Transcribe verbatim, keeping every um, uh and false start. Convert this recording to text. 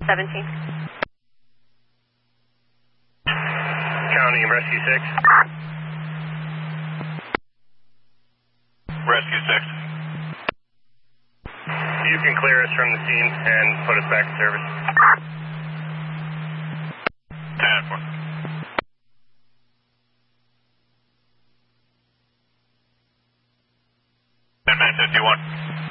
seventeen. County Rescue six. Rescue six. You can clear us from the scene and put us back in service. ten four. ten minutes fifty-one.